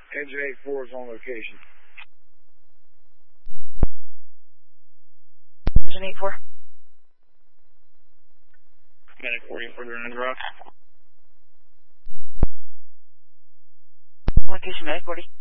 Engine 84 is on location. Engine 84. Medic 40 further in the rock. Location Medic 40.